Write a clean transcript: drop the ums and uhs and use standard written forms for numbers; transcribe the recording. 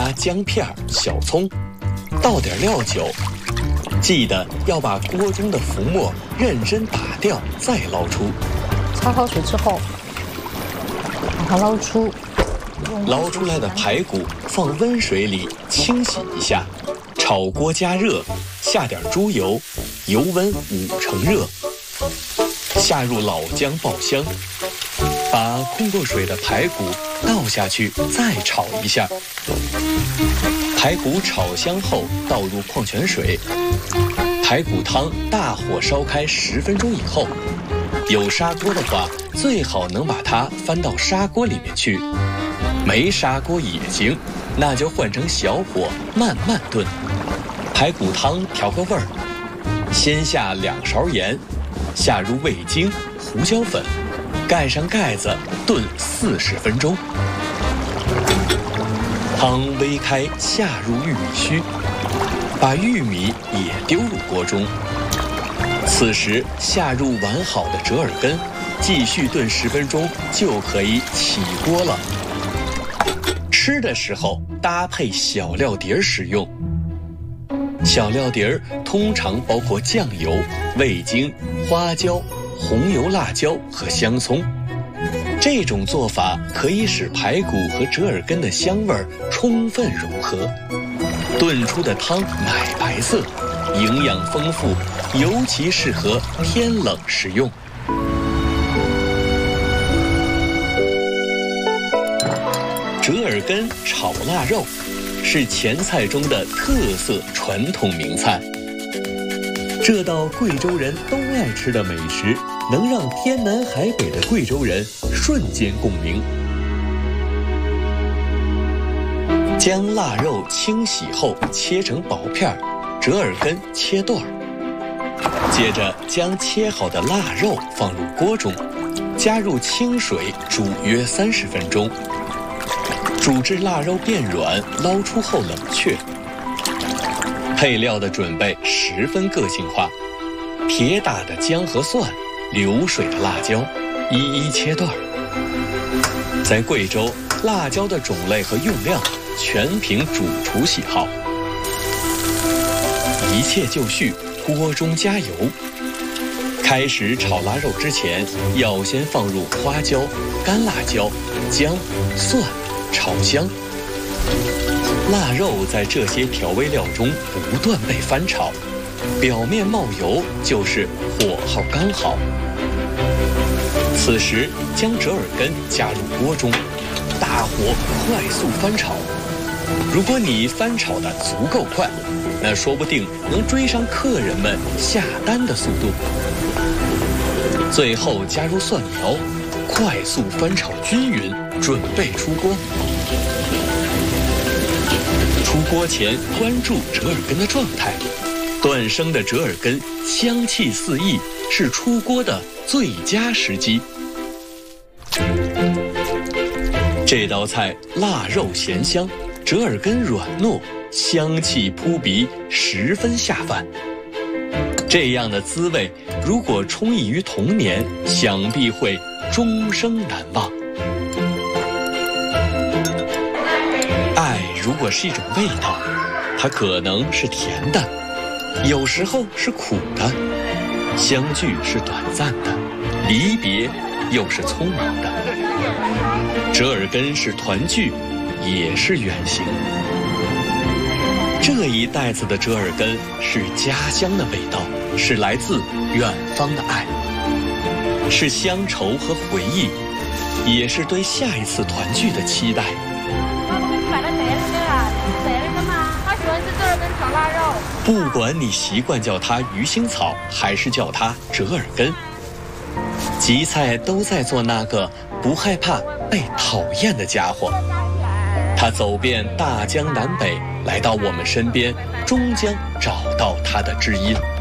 加姜片、小葱，倒点料酒。记得要把锅中的浮沫认真打掉，再捞出。 焯好水之后，把它捞出。 捞出来的排骨放温水里清洗一下，炒锅加热，下点猪油，油温5成热，下入老姜爆香，把控过水的排骨倒下去，再炒一下。排骨炒香后倒入矿泉水，排骨汤大火烧开10分钟以后，有砂锅的话，最好能把它翻到砂锅里面去。没砂锅也行，那就换成小火慢慢炖。排骨汤调个味儿，先下2勺盐，下入味精、胡椒粉，盖上盖子炖40分钟。汤煨开，下入玉米须，把玉米也丢入锅中。此时下入完好的折耳根，继续炖10分钟就可以起锅了。吃的时候搭配小料碟儿食用。小料碟儿通常包括酱油、味精、花椒、红油、辣椒和香葱。这种做法可以使排骨和折耳根的香味充分融合，炖出的汤奶白色，营养丰富，尤其适合天冷食用。折耳根炒腊肉是前菜中的特色传统名菜。这道贵州人都爱吃的美食，能让天南海北的贵州人瞬间共鸣。将腊肉清洗后切成薄片，折耳根切段。接着将切好的腊肉放入锅中，加入清水煮约30分钟。煮至腊肉变软，捞出后冷却。配料的准备十分个性化，铁打的姜和蒜，流水的辣椒，一一切段。在贵州，辣椒的种类和用量全凭主厨喜好。一切就绪，锅中加油。开始炒腊肉之前，要先放入花椒、干辣椒、姜、蒜。炒香，腊肉在这些调味料中不断被翻炒，表面冒油就是火候刚好。此时将折耳根加入锅中，大火快速翻炒。如果你翻炒的足够快，那说不定能追上客人们下单的速度。最后加入蒜苗，快速翻炒均匀，准备出锅。出锅前关注折耳根的状态，断生的折耳根香气四溢，是出锅的最佳时机。这道菜腊肉咸香，折耳根软糯，香气扑鼻，十分下饭。这样的滋味，如果充溢于童年，想必会终生难忘。爱如果是一种味道，它可能是甜的，有时候是苦的。相聚是短暂的，离别又是匆忙的。折耳根是团聚，也是远行。这一袋子的折耳根是家乡的味道，是来自远方的爱，是乡愁和回忆，也是对下一次团聚的期待。不管你习惯叫它鱼腥草，还是叫它折耳根，吉菜都在做那个不害怕被讨厌的家伙。他走遍大江南北，来到我们身边，终将找到他的知音。